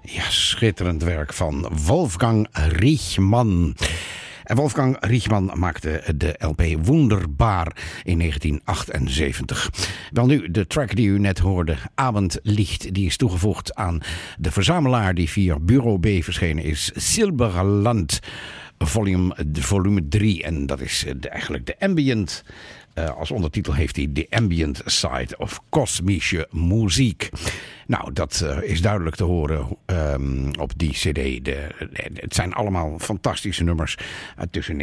Ja, schitterend werk van Wolfgang Riechmann. En Wolfgang Riechmann maakte de LP Wunderbar in 1978. Wel nu, de track die u net hoorde, Abendlicht, die is toegevoegd aan de verzamelaar die via Bureau B verschenen is, Silberland, volume 3. En dat is eigenlijk de ambient. Als ondertitel heeft hij The Ambient Side of Kosmische Muziek. Nou, dat is duidelijk te horen op die cd. Het zijn allemaal fantastische nummers tussen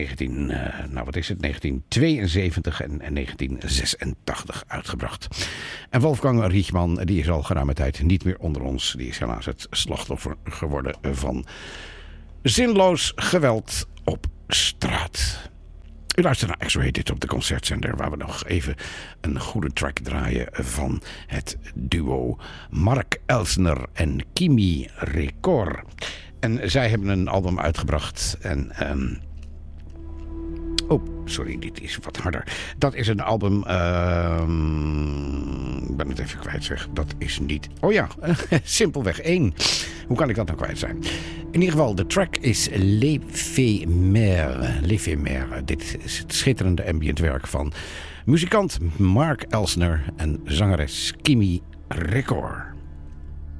1972 en 1986 uitgebracht. En Wolfgang Riechmann, die is al geruime tijd niet meer onder ons. Die is helaas het slachtoffer geworden van zinloos geweld op straat. U luistert naar X-Rated op de Concertzender, waar we nog even een goede track draaien van het duo Mark Elsner en Kimi Record. En zij hebben een album uitgebracht en... sorry, dit is wat harder. Dat is een album... ik ben het even kwijt, zeg. Dat is niet... Oh ja, simpelweg 1. Hoe kan ik dat nou kwijt zijn? In ieder geval, de track is L'Éphémère. L'Éphémère. Dit is het schitterende ambientwerk van muzikant Mark Elsner en zangeres Kimi Record.